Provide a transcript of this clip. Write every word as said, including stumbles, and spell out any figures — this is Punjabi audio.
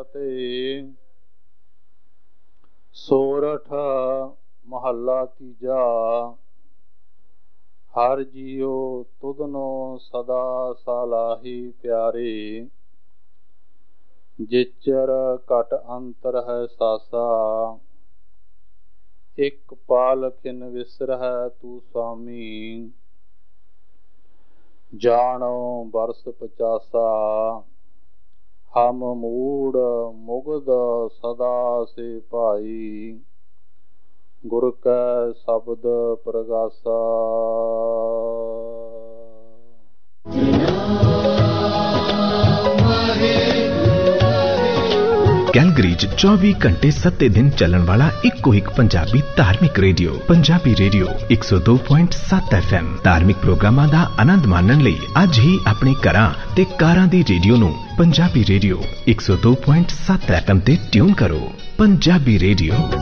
ਫਤਿਹ। ਸੋਰਠ ਮਹੱਲਾ ਤੀਜਾ। ਹਰ ਜੀਓ ਤੁਧਨੋ ਸਦਾ ਸਾਲਾਹੀ ਪਿਆਰੇ, ਜਿਚਰ ਘਟ ਅੰਤਰ ਹੈ ਸਾਸਾ, ਇੱਕ ਪਾਲ ਖਿਨ ਵਿਸਰਹਿ ਤੂੰ ਸੁਆਮੀ, ਜਾਣੋ ਬਰਸ ਪਚਾਸਾ। ਹਮ ਮੂੜ ਮੁਗਧ ਸਦਾ ਸੇ ਭਾਈ, ਗੁਰ ਕੈ ਸ਼ਬਦ ਪ੍ਰਗਾਸਾ। ਕੈਲਗਰੀ ਚ ਚੌਵੀ ਘੰਟੇ ਸੱਤੇ ਦਿਨ ਚੱਲਣ ਵਾਲਾ ਇੱਕੋ ਇੱਕ ਪੰਜਾਬੀ ਧਾਰਮਿਕ ਰੇਡੀਓ, ਪੰਜਾਬੀ ਰੇਡੀਓ ਇੱਕ ਸੌ ਦੋ ਪੁਆਇੰਟ ਸੱਤ ਐਫ ਐਮ। ਧਾਰਮਿਕ ਪ੍ਰੋਗਰਾਮਾਂ ਦਾ ਆਨੰਦ ਮਾਣਨ ਲਈ ਅੱਜ ਹੀ ਆਪਣੇ ਘਰਾਂ ਤੇ ਕਾਰਾਂ ਦੀ ਰੇਡੀਓ ਨੂੰ ਪੰਜਾਬੀ ਰੇਡੀਓ ਇੱਕ ਸੌ ਦੋ ਪੁਆਇੰਟ ਸੱਤ ਐਫ ਐਮ ਤੇ ਟਿਊਨ ਕਰੋ। ਪੰਜਾਬੀ ਰੇਡੀਓ।